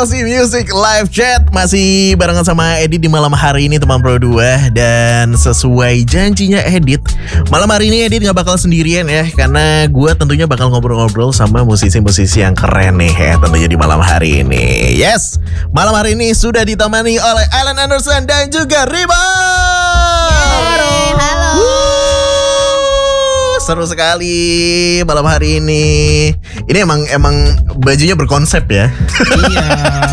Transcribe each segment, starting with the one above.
Aussie Music Live Chat. Masih barengan sama Edit di malam hari ini teman Pro 2. Dan sesuai janjinya Edit, malam hari ini Edit gak bakal sendirian ya, karena gue tentunya bakal ngobrol-ngobrol sama musisi-musisi yang keren nih ya, tentunya di malam hari ini. Yes, malam hari ini sudah ditemani oleh Alan Anderson dan juga Rima. Halo. Seru sekali malam hari ini. Ini emang bajunya berkonsep ya. Iya.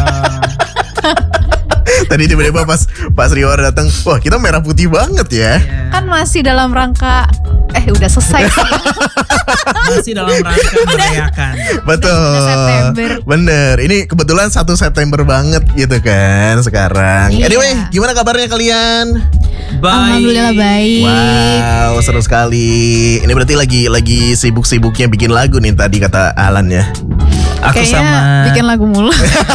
Tadi tiba-tiba pas Riwar datang, wah kita merah putih banget ya. Kan masih dalam rangka udah selesai sih. Masih dalam rangka merayakan. Betul. September. Bener. Ini kebetulan 1 September banget gitu kan sekarang. Iya. Anyway, gimana kabarnya kalian? Baik. Alhamdulillah baik. Wow, seru sekali. Ini berarti lagi sibuk-sibuknya bikin lagu nih tadi kata Alan ya. Aku Kayaknya sama bikin lagu mulu.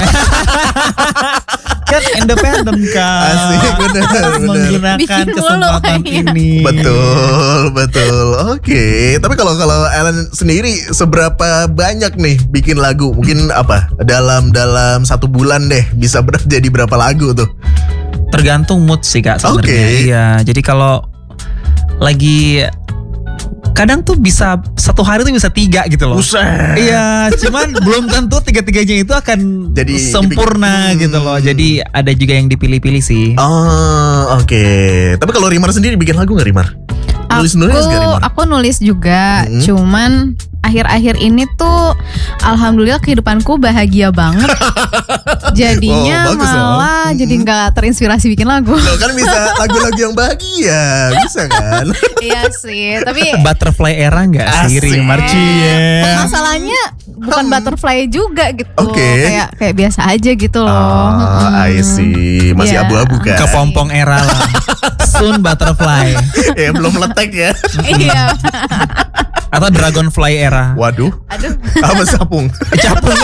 kan independen kan. Asik, bener. Menggunakan Bikin mulu kesempatan kayaknya. ini. Betul. Oke. Tapi kalau Alan sendiri seberapa banyak nih bikin lagu? Mungkin apa? Dalam 1 bulan deh bisa jadi berapa lagu tuh? Tergantung mood sih Kak sebenarnya. Oke. Iya, jadi kalau lagi kadang tuh bisa 1 hari tuh bisa 3 gitu loh. Buset. Iya, cuman belum tentu 3-3-nya itu akan Jadi sempurna gitu loh. Jadi ada juga yang dipilih-pilih sih. Oh, oke. Tapi kalau Rimar sendiri bikin lagu gak Rimar? Nulis gak Rimar? Aku nulis juga, cuman akhir-akhir ini tuh alhamdulillah kehidupanku bahagia banget. Jadinya bagus malah jadi nggak terinspirasi bikin lagu. Loh, kan bisa lagu-lagu yang bahagia, bisa kan? Iya sih, tapi Butterfly era nggak sih Asik. Rimar Cie? masalahnya bukan butterfly juga gitu. Oke. Kayak biasa aja gitu loh. Oh, I see. Masih Iya. abu-abu kan? Kepompong era lah. Soon butterfly Ya belum letek ya. Iya. atau dragonfly era. Waduh. Aduh. Apa sapung? Capung.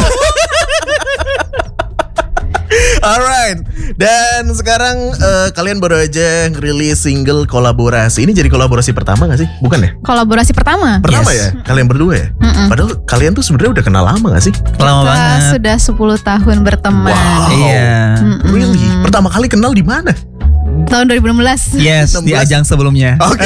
Alright. Dan sekarang kalian baru aja ngerilis single kolaborasi. Ini jadi kolaborasi pertama gak sih? Bukan ya? Kolaborasi pertama. Pertama Yes. ya? Kalian berdua ya? Padahal kalian tuh sebenarnya udah kenal lama gak sih? Lama Kita banget. sudah 10 tahun berteman. Wow. Iya. Really? Pertama kali kenal di mana? Tahun 2016. Yes, di 16. ajang sebelumnya. Oke.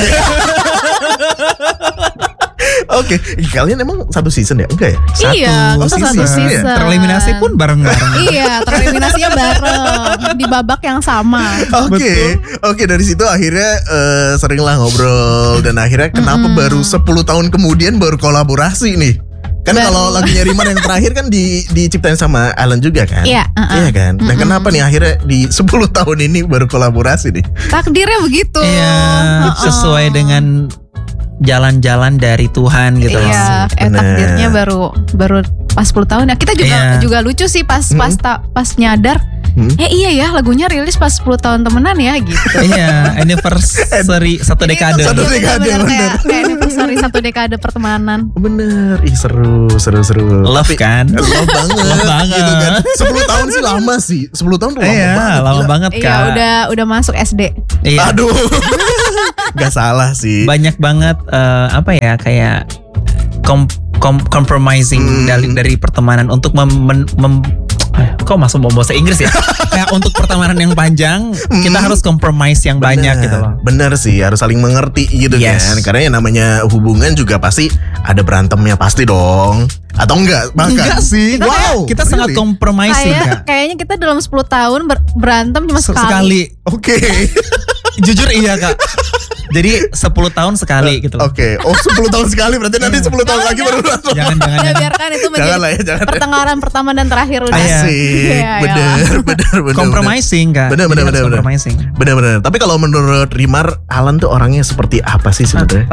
Oke, kalian emang 1 season ya? Enggak ya? Iya, Oh, kita season. 1 season. Tereliminasi pun bareng-bareng. Iya, tereliminasinya bareng di babak yang sama. Oke, dari situ akhirnya seringlah ngobrol dan akhirnya kenapa baru 10 tahun kemudian baru kolaborasi nih? Kan Baru. kalau lagunya Rimar yang terakhir kan diciptain sama Alan juga kan? Iya, Iya kan? Nah kenapa nih akhirnya di 10 tahun ini baru kolaborasi nih? Takdirnya begitu. Iya, sesuai dengan jalan-jalan dari Tuhan gitu loh. Iya, Bener. takdirnya baru pas 10 tahun. Nah, kita Iya. juga lucu sih pas nyadar. Iya ya, lagunya rilis pas 10 tahun temenan ya gitu. Iya, anniversary 1 dekade. Satu Iya, dekade, bener-bener bener. kayak anniversary 1 dekade pertemanan. Bener, ih seru. Love kan? Love banget, Love banget. gitu kan. 10 tahun sih lama sih. 10 tahun tuh lama Iya, banget. lama gila. banget Iya, Kak. udah masuk SD. Iya. Aduh. Gak salah sih. Banyak banget kayak compromising dari pertemanan untuk kok masuk bahasa Inggris ya? Kayak untuk pertemanan yang panjang kita harus compromise yang banyak gitu loh. Bener sih, harus saling mengerti gitu Yes. kan. Karena yang namanya hubungan juga pasti ada berantemnya pasti dong. Atau enggak? Enggak sih. Kita sangat really? compromising Kak. Kayaknya kita dalam 10 tahun berantem cuma sekali. Sekali. Oke. Jujur iya Kak. Jadi 10 tahun sekali gitu loh. Oke. Oh 10 tahun sekali, berarti nanti 10 tahun lagi baru berantem. Jangan. Ya biarkan itu menjadi Jangan lah ya, jangan. pertengkaran pertama dan terakhir udah. Iya. Asik. Iya, Bener. Compromising Kak. Bener. Jadi harus compromising. Bener. Tapi kalau menurut Rimar, Alan tuh orangnya seperti apa sih sebenarnya?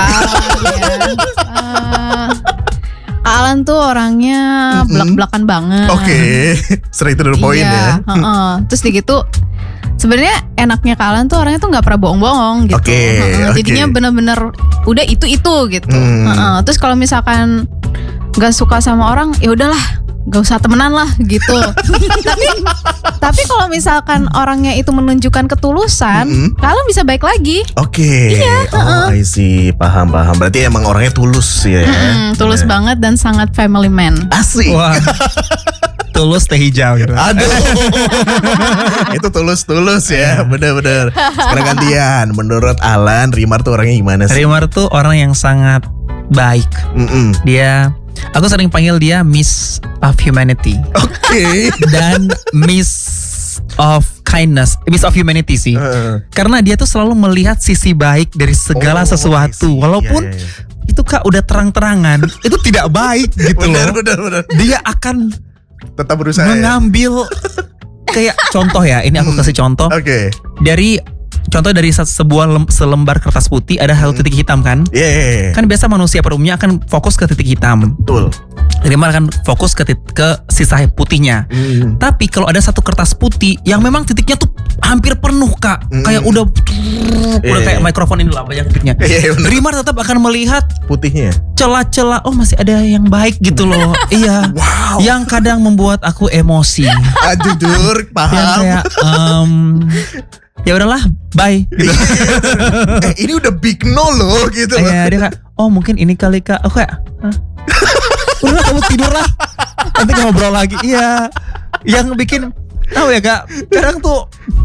Alan tuh orangnya belak-belakan banget. Oke. Straight to the point ya. Terus gitu sebenarnya enaknya Kak Alan tuh orangnya tuh nggak pernah bohong-bohong gitu. Oke. Jadinya bener-bener udah itu gitu. Terus kalau misalkan nggak suka sama orang, ya udahlah, gak usah temenan lah gitu. tapi kalau misalkan orangnya itu menunjukkan ketulusan, kalian bisa baik lagi. Oke. I see, paham. Berarti emang orangnya tulus ya. Tulus banget dan sangat family man. Asik. Wah. tulus teh hijau gitu. Aduh. Itu tulus ya. Bener-bener. Sekarang gantian. Menurut Alan, Rimar tuh orangnya gimana sih? Rimar tuh orang yang sangat baik. Dia, aku sering panggil dia Miss of Humanity. Oke. Dan Miss of Kindness, Miss of Humanity sih. Karena dia tuh selalu melihat sisi baik dari segala sesuatu. Walaupun itu Kak udah terang-terangan, itu tidak baik gitu loh. Bener. Dia akan Tetap berusaha mengambil kayak contoh ya, ini aku kasih contoh. Oke. Contoh dari sebuah selembar kertas putih ada satu titik hitam kan? Iya. Kan biasa manusia pada umumnya akan fokus ke titik hitam. Betul. Rimar akan fokus ke sisa putihnya. Tapi kalau ada satu kertas putih yang memang titiknya tuh hampir penuh Kak, kayak udah kayak mikrofon ini lah banyak titiknya. Rimar tetap akan melihat putihnya, celah-celah. Oh masih ada yang baik gitu loh. Iya. Wow. Yang kadang membuat aku emosi. Jujur, paham. Yang kayak ya udahlah, bye gitu. Ini udah big no loh gitu. Iya, dia kayak, oh mungkin ini kali Kak. Aku kayak, udah kamu tidur lah, nanti ngobrol lagi. Iya, yang bikin tahu ya Kak, kadang tuh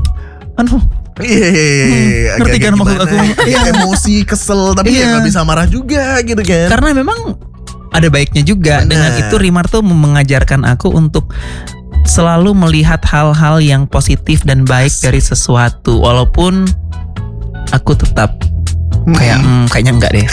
Iya, ngerti kan maksud aku? Iya, emosi, kesel, tapi ya nggak bisa marah juga gitu kan. Karena memang ada baiknya juga. Bener. Dengan itu Rimar tuh mengajarkan aku untuk selalu melihat hal-hal yang positif dan baik dari sesuatu, walaupun aku tetap kayak kayaknya enggak deh.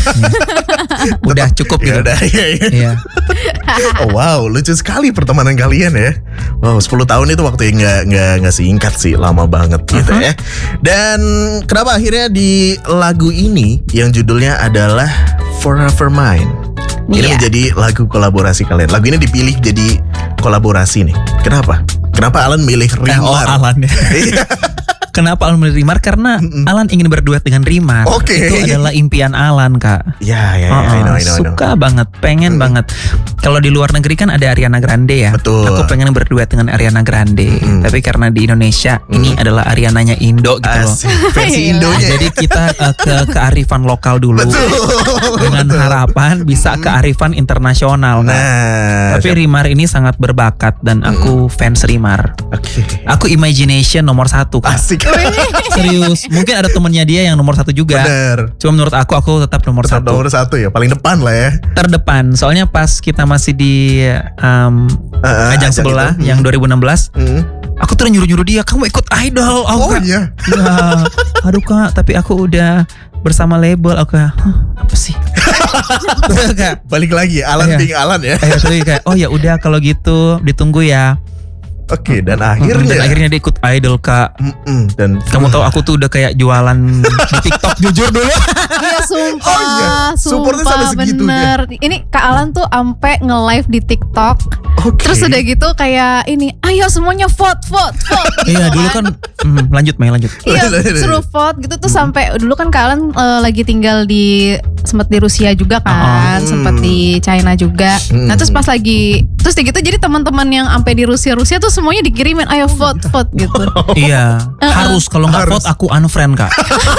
Udah cukup gitu. Udah, iya. Oh, wow, lucu sekali pertemanan kalian ya. Wow, 10 tahun itu waktu yang nggak singkat sih, lama banget gitu ya. Dan kenapa akhirnya di lagu ini yang judulnya adalah Forever Mine ini menjadi lagu kolaborasi kalian. Lagu ini dipilih jadi kolaborasi nih. Kenapa? Kenapa Alan milih Rimar? Oh, Alan ya. Kenapa Alan milih Rimar? Karena Alan ingin berduet dengan Rimar. Oke. Itu adalah impian Alan Kak. Ya, I know. Suka banget, pengen banget. Kalau di luar negeri kan ada Ariana Grande ya. Betul. Aku pengen berduet dengan Ariana Grande. Tapi karena di Indonesia ini adalah Ariananya Indo gitu loh. Versi Indonya. Jadi kita ke kearifan lokal dulu. Dengan harapan bisa kearifan internasional. Nah, tapi Rimar ini sangat berbakat dan aku fans Rimar. Oke. Aku imagination nomor 1 Kak. Asik. Serius. Mungkin ada temennya dia yang nomor 1 juga. Bener. Cuma menurut aku tetap nomor 1. Nomor 1 ya, paling depan lah ya. Terdepan. Soalnya pas kita masih di ajang sebelah yang 2016, aku tuh nyuruh-nyuruh dia, kamu ikut idol. Iya. Ya, aduh Kak, tapi aku udah bersama label. Aku kayak, apa sih? Kayak, balik lagi, Alan being Alan ya. Tapi kayak, oh ya udah kalau gitu ditunggu ya. Oke, dan akhirnya dia ikut idol Kak. Dan kamu tahu aku tuh udah kayak jualan di TikTok jujur dulu. Iya sumpah, Oh iya, supportnya sampai segitunya. bener. Ini Kak Alan tuh ampe nge-live di TikTok. Oke. Terus udah gitu kayak ini, ayo semuanya vote. Iya dulu kan, lanjut. Iya suruh vote gitu tuh sampai dulu kan Kak Alan lagi tinggal sempat di Rusia juga kan, sempat di China juga. Nah terus pas lagi terus gitu jadi teman-teman yang sampai di Rusia tuh semuanya dikirimin ayo vote gitu. Iya, harus kalau nggak vote aku unfriend Kak.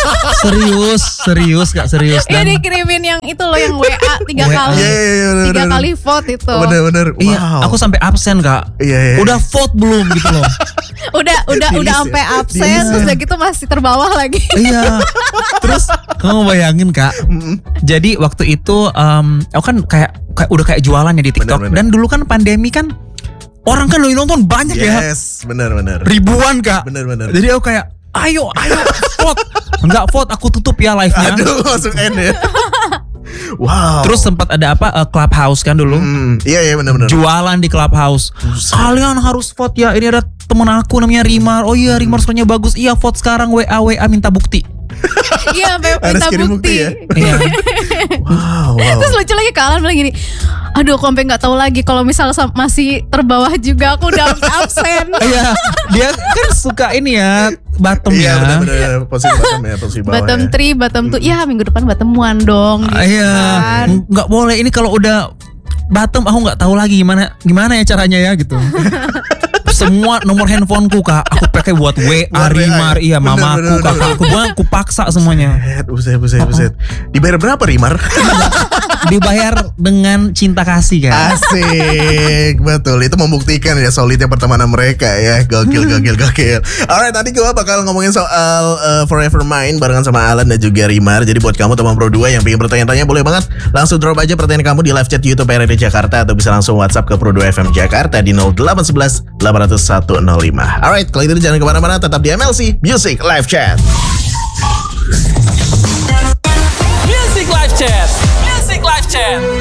serius Kak, serius. Iya dikirimin yang itu loh yang WA 3 kali. Iya, 3 kali vote itu. Bener. Iya, aku sampai absen Kak. Iya. Udah vote belum gitu loh. udah sampai absen terus udah gitu masih terbawah lagi. Iya. Terus kamu bayangin Kak. Jadi waktu itu aku kan kayak udah kayak jualannya di TikTok. Bener. Dan dulu kan pandemi kan orang kan nonton banyak ya. Yes, bener. Ribuan Kak. Bener. Jadi aku kayak ayo vote. Enggak vote aku tutup ya live-nya. Aduh, langsung end ya. Wow. Terus sempat ada Clubhouse kan dulu. Iya benar. Jualan di Clubhouse. Kalian harus vote ya. Ini ada temen aku namanya Rimar. Oh iya Rimar suaranya bagus. Iya vote sekarang WA minta bukti. Iya sampai Harus minta kirim bukti. ya. Iya. Wow. Terus lucu lagi Kak Alan bilang gini, aduh aku sampai nggak tahu lagi kalau misal masih terbawah juga aku udah absen. Iya. Dia kan suka ini ya bottom Iya ya. benar. Posisi bottom ya, posisi bawah. Bottom ya. 3, bottom 2. Ya minggu depan bottom 1 dong. Gitu Iya. kan. Nggak boleh ini kalau udah bottom aku nggak tahu lagi gimana ya caranya ya gitu. Semua nomor handphoneku Kak aku pakai buat WA Rimar. Iya mamaku, kakakku, aku paksa semuanya. Buset. Dibayar berapa Rimar? dibayar dengan cinta kasih kan. Asik, betul. Itu membuktikan ya solidnya pertemanan mereka ya. Gokil. Alright, nanti gue bakal ngomongin soal Forever Mine barengan sama Alan dan juga Rimar. Jadi buat kamu teman Pro 2 yang pengen bertanya-tanya boleh banget langsung drop aja pertanyaan kamu di live chat YouTube RRD Jakarta atau bisa langsung WhatsApp ke Pro 2 FM Jakarta di 0811 800 105. Alright, kalau itu jangan kemana-mana, tetap di MLC Music Live Chat. Music Live Chat.